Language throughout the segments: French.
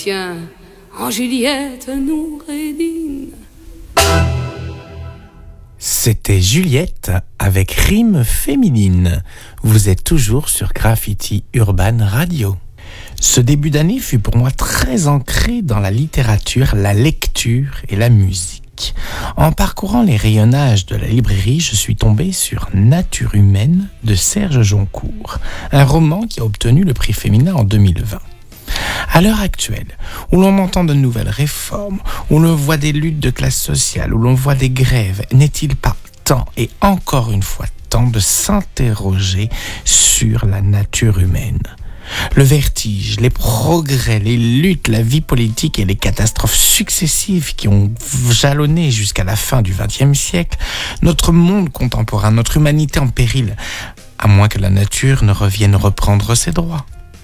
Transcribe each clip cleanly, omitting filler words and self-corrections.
chien en Juliette Noureddin. C'était Juliette avec rime féminine. Vous êtes toujours sur Graffiti Urban Radio. Ce début d'année fut pour moi très ancré dans la littérature, la lecture et la musique. En parcourant les rayonnages de la librairie, je suis tombé sur Nature humaine de Serge Joncour, un roman qui a obtenu le prix féminin en 2020. À l'heure actuelle, où l'on entend de nouvelles réformes, où l'on voit des luttes de classe sociale, où l'on voit des grèves, n'est-il pas temps, et encore une fois temps, de s'interroger sur la nature humaine ? Le vertige, les progrès, les luttes, la vie politique et les catastrophes successives qui ont jalonné jusqu'à la fin du XXe siècle, notre monde contemporain, notre humanité en péril, à moins que la nature ne revienne reprendre ses droits.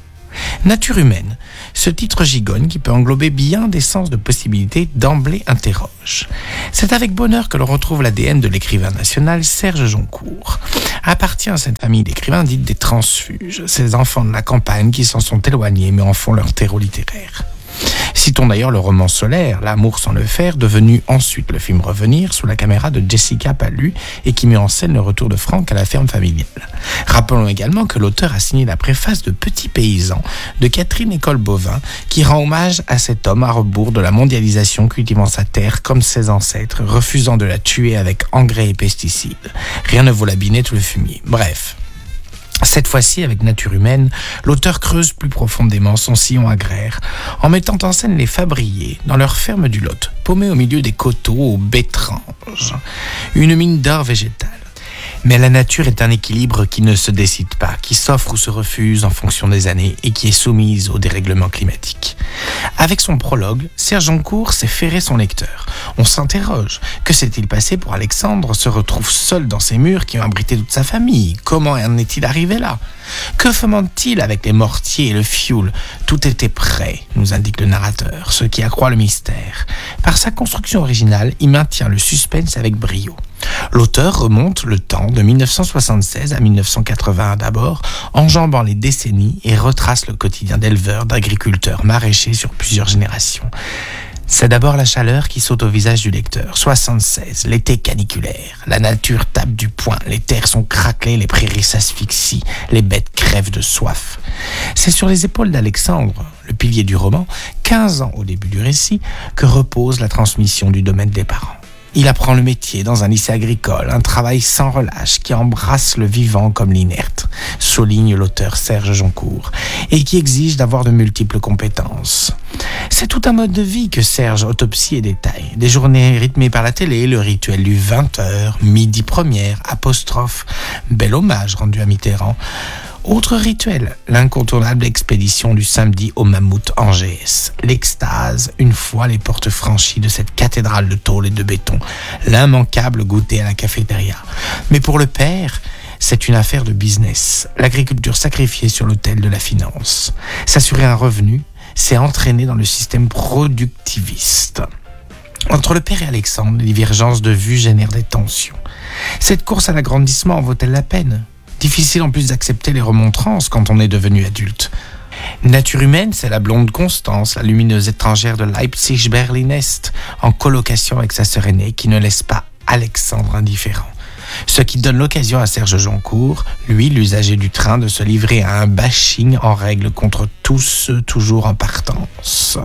Nature humaine, ce titre gigogne qui peut englober bien des sens de possibilités d'emblée interroge. C'est avec bonheur que l'on retrouve l'ADN de l'écrivain national Serge Joncour. Appartient à cette famille d'écrivains dite des transfuges, ces enfants de la campagne qui s'en sont éloignés mais en font leur terreau littéraire. Citons d'ailleurs le roman Solaire, L'amour sans le faire, devenu ensuite le film Revenir sous la caméra de Jessica Pallu et qui met en scène le retour de Franck à la ferme familiale. Rappelons également que l'auteur a signé la préface de Petit paysan de Catherine École-Bovin qui rend hommage à cet homme à rebours de la mondialisation cultivant sa terre comme ses ancêtres, refusant de la tuer avec engrais et pesticides. Rien ne vaut la binette ou le fumier. Bref. Cette fois-ci, avec Nature humaine, l'auteur creuse plus profondément son sillon agraire, en mettant en scène les fabriers dans leur ferme du Lot, paumés au milieu des coteaux aux bétranges, une mine d'or végétal. Mais la nature est un équilibre qui ne se décide pas, qui s'offre ou se refuse en fonction des années et qui est soumise au dérèglement climatique. Avec son prologue, Serge Joncour sait ferrer son lecteur. On s'interroge. Que s'est-il passé pour Alexandre se retrouve seul dans ces murs qui ont abrité toute sa famille? Comment en est-il arrivé là? Que fomente-t-il avec les mortiers et le fioul? Tout était prêt, nous indique le narrateur, ce qui accroît le mystère. Par sa construction originale, il maintient le suspense avec brio. L'auteur remonte le temps de 1976 à 1981 d'abord, enjambant les décennies et retrace le quotidien d'éleveurs, d'agriculteurs, maraîchers sur plusieurs générations. C'est d'abord la chaleur qui saute au visage du lecteur. 76, l'été caniculaire. La nature tape du poing, les terres sont craquelées, les prairies s'asphyxient, les bêtes crèvent de soif. C'est sur les épaules d'Alexandre, le pilier du roman, 15 ans au début du récit, que repose la transmission du domaine des parents. Il apprend le métier dans un lycée agricole, un travail sans relâche qui embrasse le vivant comme l'inerte, souligne l'auteur Serge Joncour, et qui exige d'avoir de multiples compétences. C'est tout un mode de vie que Serge autopsie et détaille. Des journées rythmées par la télé, le rituel du 20h, midi première, apostrophe, bel hommage rendu à Mitterrand. Autre rituel, l'incontournable expédition du samedi au Mammouth en GS. L'extase, une fois les portes franchies de cette cathédrale de tôle et de béton. L'immanquable goûter à la cafétéria. Mais pour le père, c'est une affaire de business. L'agriculture sacrifiée sur l'autel de la finance. S'assurer un revenu, c'est entraîner dans le système productiviste. Entre le père et Alexandre, les divergences de vues génèrent des tensions. Cette course à l'agrandissement en vaut-elle la peine ? Difficile en plus d'accepter les remontrances quand on est devenu adulte. Nature humaine, c'est la blonde Constance, la lumineuse étrangère de Leipzig-Berlin-Est, en colocation avec sa sœur aînée qui ne laisse pas Alexandre indifférent. Ce qui donne l'occasion à Serge Joncour, lui, l'usager du train, de se livrer à un bashing en règle contre tous ceux toujours en partance.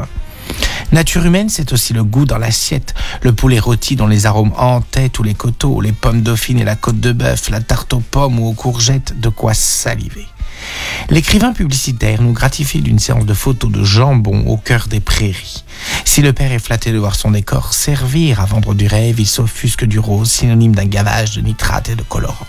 Nature humaine, c'est aussi le goût dans l'assiette, le poulet rôti dont les arômes hantaient tous les coteaux, les pommes dauphines et la côte de bœuf, la tarte aux pommes ou aux courgettes, de quoi saliver. L'écrivain publicitaire nous gratifie d'une séance de photos de jambon au cœur des prairies. Si le père est flatté de voir son décor servir à vendre du rêve, il s'offusque du rose, synonyme d'un gavage de nitrate et de colorants.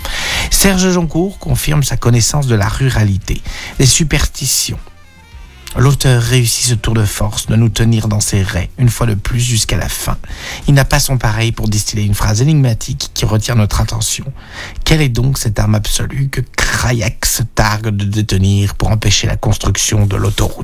Serge Joncour confirme sa connaissance de la ruralité, des superstitions. L'auteur réussit ce tour de force de nous tenir dans ses raies, une fois de plus jusqu'à la fin. Il n'a pas son pareil pour distiller une phrase énigmatique qui retient notre attention. Quelle est donc cette arme absolue que Crayac se targue de détenir pour empêcher la construction de l'autoroute ?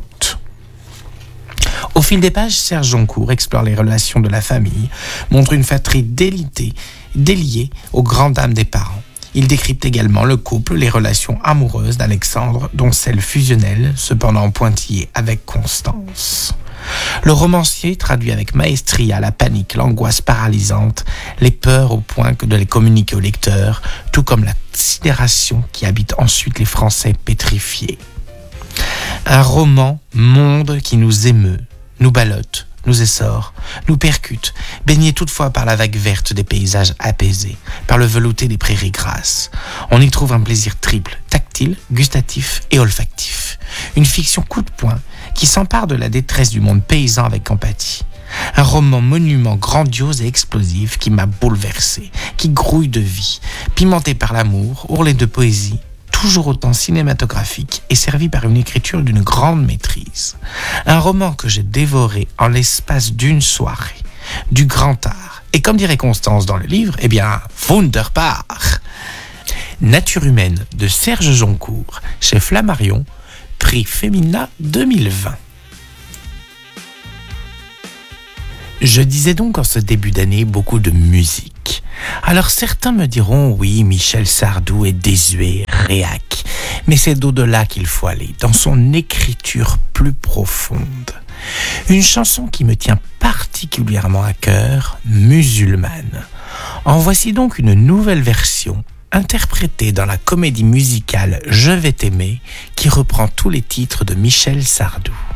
Au fil des pages, Serge Joncour explore les relations de la famille, montre une fratrie déliée aux grandes dames des parents. Il décrypte également le couple, les relations amoureuses d'Alexandre, dont celle fusionnelle, cependant pointillée avec constance. Le romancier traduit avec maestria la panique, l'angoisse paralysante, les peurs au point que de les communiquer au lecteur, tout comme la sidération qui habite ensuite les Français pétrifiés. Un roman monde qui nous émeut, nous ballotte, nous essore, nous percute, baigné toutefois par la vague verte des paysages apaisés, par le velouté des prairies grasses. On y trouve un plaisir triple, tactile, gustatif et olfactif. Une fiction coup de poing qui s'empare de la détresse du monde paysan avec empathie. Un roman monument grandiose et explosif qui m'a bouleversé, qui grouille de vie, pimenté par l'amour, ourlé de poésie, toujours autant cinématographique et servi par une écriture d'une grande maîtrise. Un roman que j'ai dévoré en l'espace d'une soirée, du grand art. Et comme dirait Constance dans le livre, eh bien, wunderbar. Nature humaine de Serge Joncourt, chez Flammarion, prix Femina 2020. Je disais donc en ce début d'année beaucoup de musique. Alors certains me diront, oui, Michel Sardou est désuet, réac. Mais c'est d'au-delà qu'il faut aller, dans son écriture plus profonde. Une chanson qui me tient particulièrement à cœur, Musulmane. En voici donc une nouvelle version, interprétée dans la comédie musicale Je vais t'aimer, qui reprend tous les titres de Michel Sardou.